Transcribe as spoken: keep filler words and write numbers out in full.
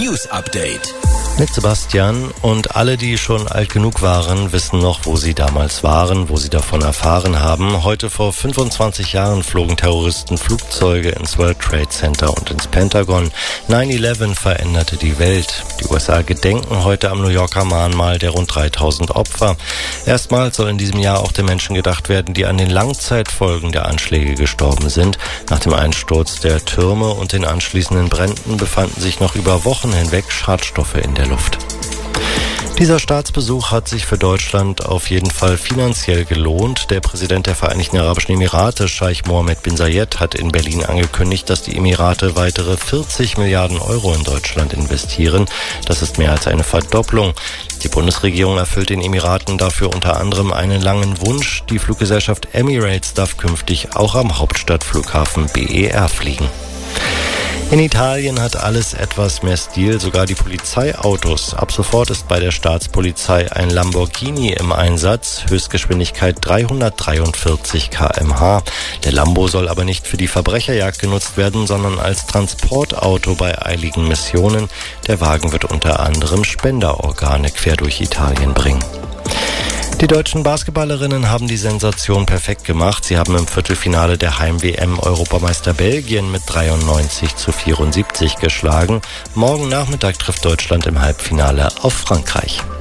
News Update. Mit Sebastian, und alle, die schon alt genug waren, wissen noch, wo sie damals waren, wo sie davon erfahren haben. Heute vor fünfundzwanzig Jahren flogen Terroristen Flugzeuge ins World Trade Center und ins Pentagon. neun elf veränderte die Welt. Die U S A gedenken heute am New Yorker Mahnmal der rund dreitausend Opfer. Erstmals soll in diesem Jahr auch den Menschen gedacht werden, die an den Langzeitfolgen der Anschläge gestorben sind. Nach dem Einsturz der Türme und den anschließenden Bränden befanden sich noch über Wochen hinweg Schadstoffe in der Luft. Dieser Staatsbesuch hat sich für Deutschland auf jeden Fall finanziell gelohnt. Der Präsident der Vereinigten Arabischen Emirate, Scheich Mohammed bin Zayed, hat in Berlin angekündigt, dass die Emirate weitere vierzig Milliarden Euro in Deutschland investieren. Das ist mehr als eine Verdopplung. Die Bundesregierung erfüllt den Emiraten dafür unter anderem einen langen Wunsch. Die Fluggesellschaft Emirates darf künftig auch am Hauptstadtflughafen B E R fliegen. In Italien hat alles etwas mehr Stil, sogar die Polizeiautos. Ab sofort ist bei der Staatspolizei ein Lamborghini im Einsatz, Höchstgeschwindigkeit dreihundertdreiundvierzig Kilometer pro Stunde. Der Lambo soll aber nicht für die Verbrecherjagd genutzt werden, sondern als Transportauto bei eiligen Missionen. Der Wagen wird unter anderem Spenderorgane quer durch Italien bringen. Die deutschen Basketballerinnen haben die Sensation perfekt gemacht. Sie haben im Viertelfinale der Heim-W M Europameister Belgien mit dreiundneunzig zu vierundsiebzig geschlagen. Morgen Nachmittag trifft Deutschland im Halbfinale auf Frankreich.